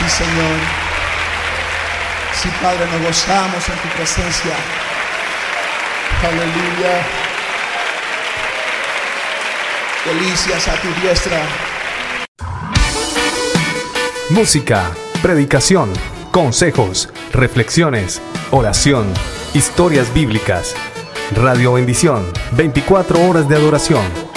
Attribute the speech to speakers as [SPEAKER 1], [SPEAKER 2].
[SPEAKER 1] Sí, Señor. Sí, Padre, nos gozamos en tu presencia. Aleluya. Delicias a tu diestra.
[SPEAKER 2] Música, predicación, consejos, reflexiones, oración, historias bíblicas. Radio Bendición, 24 horas de adoración.